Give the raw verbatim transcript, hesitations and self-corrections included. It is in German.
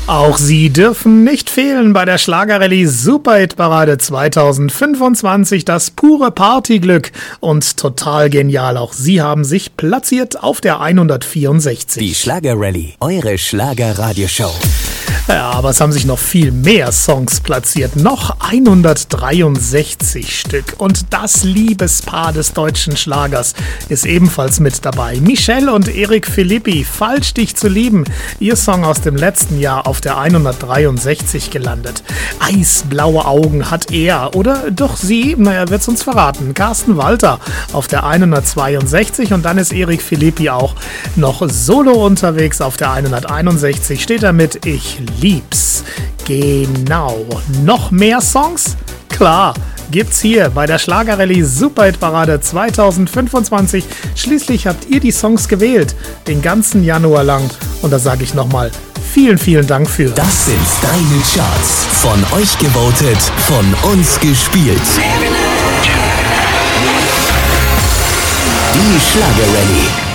Auch sie dürfen nicht fehlen bei der Schlagerrallye Superhit-Parade zwanzig fünfundzwanzig. Das pure Partyglück und total genial. Auch sie haben sich platziert auf der hundertvierundsechzig. Die Schlagerrallye, eure Schlagerradioshow. Ja, aber es haben sich noch viel mehr Songs platziert. Noch hundertdreiundsechzig Stück. Und das Liebespaar des deutschen Schlagers ist ebenfalls mit dabei. Michelle und Eric Philippi, Falsch dich zu lieben. Ihr Song aus dem letzten Jahr auf der hundertdreiundsechzig gelandet. Eisblaue Augen hat er oder doch sie, naja, wird's uns verraten. Carsten Walter auf der hundertzweiundsechzig und dann ist Eric Philippi auch noch solo unterwegs. Auf der hunderteinundsechzig steht er mit Ich lieb's. Genau. Noch mehr Songs? Klar, gibt's hier bei der Schlagerrallye Superhit-Parade zwanzig fünfundzwanzig. Schließlich habt ihr die Songs gewählt, den ganzen Januar lang. Und da sage ich nochmal, vielen, vielen Dank für. Das sind deine Charts. Von euch gewotet, von uns gespielt. Die Schlagerrallye.